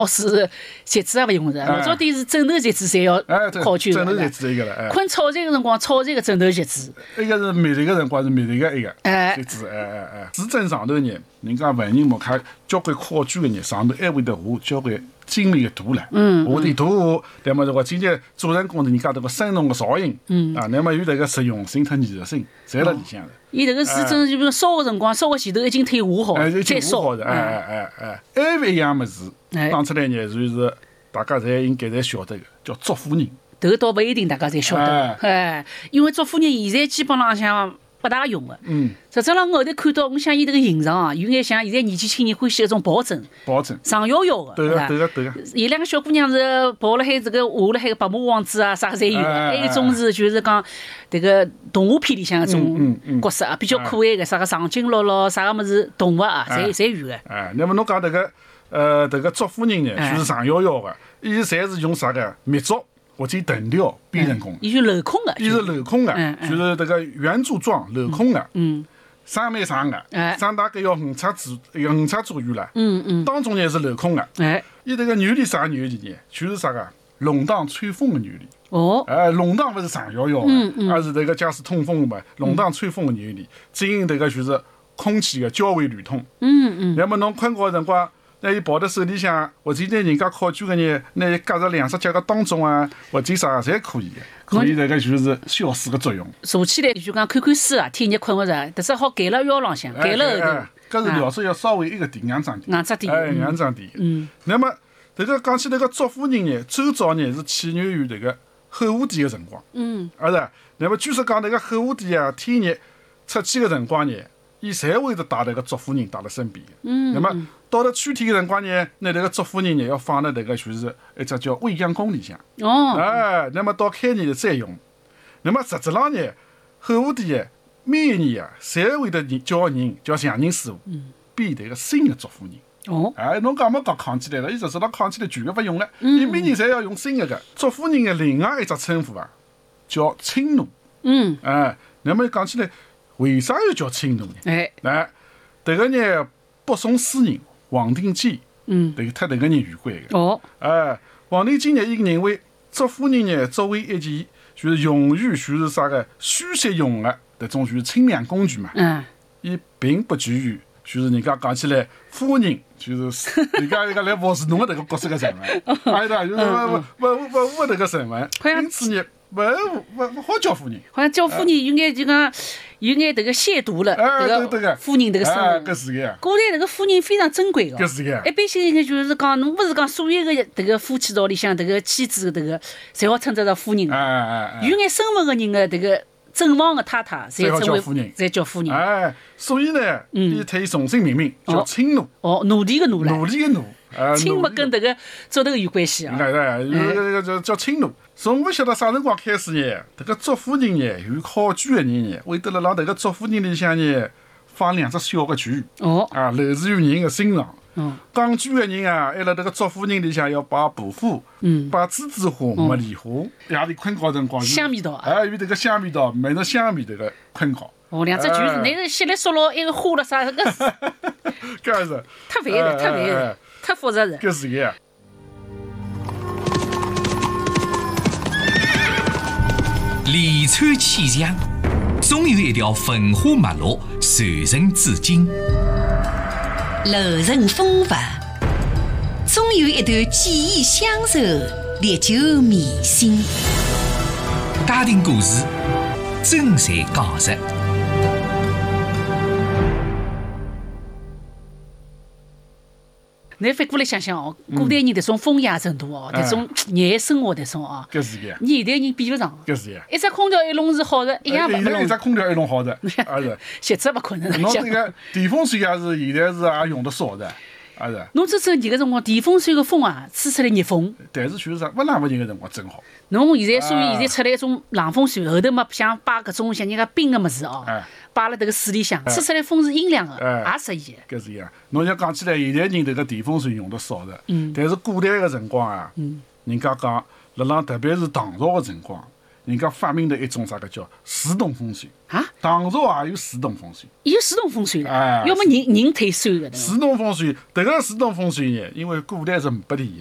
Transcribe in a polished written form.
是节制也勿用着，老早点是枕头节制侪要考究枕头节制一个了， 困炒菜个辰光炒菜个枕头节制， 一个是面头个辰光是面头个一个节制，指针上头呢，人家文人墨客交关考据个呢，上头还会得画交关精美个图了，画点图，那么这个今天主人公人家这个生动个造型，那么有这个实用性和艺术性，侪辣里向的。 伊这个是真就烧个辰光，烧个前头已经退画好，再烧的，还有一样物事讲出来呢，就是大家侪应该侪晓得个，叫祝福人。 这个倒不一定大家侪晓得，因为祝福人现在基本浪向不大用个。实质上我后头看到，我想伊这个形状啊，有眼像现在年纪轻人欢喜一种抱枕，长腰腰个， 对个。 有两个小姑娘是抱了海这个画了海个白马王子啊，啥个侪有个。还有一种是就是讲这个动画片里向一种角色啊，比较可爱个，啥个长颈鹿咯，啥个么子动物啊，侪有个。 那么侬讲这个祝福人呢，就是长腰腰个，伊侪是用啥个密竹或者藤条编成功。 伊是镂空个， 伊是镂空个，就是这个圆柱状镂空个。3蛮长个，长大概要5尺左右了。当中呢是镂空个。伊这个原理啥原理呢？就是啥个龙荡吹风的原理。龙荡不是长腰腰的，而是这个假使通风嘛，龙荡吹风的原理，进行这个就是空气的交汇流通。那么侬困觉的辰光，那伊抱在手里向，或者呢人家考究个呢，那夹着两只脚个当中啊，或者啥侪可以的。可以这个就是消暑个作用。坐起来就讲看看书啊，天热困勿着，但是好盖了腰浪向，盖了后头。 搿是料子要稍微一个点，硬张点。硬张点。那么这个讲起这个祝福人呢，最早呢是起源于这个后武帝个辰光。是。那么据说讲这个后武帝啊，天热出去个辰光呢，伊侪会得带这个祝福人带辣身边个。那么到了秋天个辰光呢，那这个祝福人呢要放在这个就是一只叫未央宫里向。那么到开年再用。那么实质上呢，后武帝每一年侪会得叫人叫祥人师傅编这个新的祝福人。侬讲扛起来了，伊实质上扛起来全部不用了。伊每年侪要用新个祝福人的另外一只称呼啊，叫青奴。那么讲起来，为啥要叫青奴呢？这个呢，北宋诗人黄庭坚，这个和这个人有关的。黄庭坚呢，伊认为祝福人呢，作为一件就是用于就是啥个书写用的这种就是清凉工具嘛。伊并不局于就是人家讲起来夫人，就是人家一个来服侍侬的这个角色的身份，就是不这个身份，因此呢，不好叫夫人。 好像叫夫人有眼就讲有眼这个亵渎了这个夫人这个身份。 搿是个。 古代这个夫人非常珍贵的。 搿是个。 一般性就是讲，侬不是讲所有的这个夫妻道里向这个妻子这个，侪好称得上夫人。有眼身份的人的这个正房的太太，侪称为夫人，侪叫夫人。 所以呢，伊特意重新命名叫青奴。 奴隶的奴了。 奴隶的奴。 青么跟这个做头有关系啊。 叫青奴。从不晓得啥辰光开始呢，这个祝福人呢，有考据的人呢，会得辣这个祝福人里向呢放2只小个句。露出于人的心上。讲句的人啊，还辣这个祝福人里向要摆布花，摆栀子花、茉莉花，夜里困觉辰光香味道有这个香味道，闻着香味这个困觉。 2只句子，那个稀里嗦咯一个花了啥个？ 搿是。 太烦了，太复杂了。 搿是个。 连川气象，总有一条文化脉络传承至今； 楼人风范，总有一段记忆相守历久弥新。 家庭故事，真侪讲述。 你反过来想想哦，古代人这种风雅程度哦，这种热爱生活这种哦，你现代人比不上。一只空调一弄是好的，一样不弄。 一只空调一弄好的， 实质不可能。 侬这个电风吹也是现在是也用得少的，是。 侬这热个辰光，电风吹个风啊，吹出来热风。 但是确实勿冷勿热个辰光真好。 侬现在所以现在出来一种冷风吹，后头嘛想摆搿种像人家冰个物事哦。摆辣这个水里向，吹出来风是阴凉的，也适宜。 搿是一样。侬像讲起来，现在人这个电风扇用得少的，但是古代个辰光啊，人家讲，辣浪特别是唐朝个辰光， 人家发明了一种啥个叫自动风水啊？ 唐朝也有自动风水， 有自动风水哎要么人推算的。 自动风水，这个自动风水呢，因为古代是500里。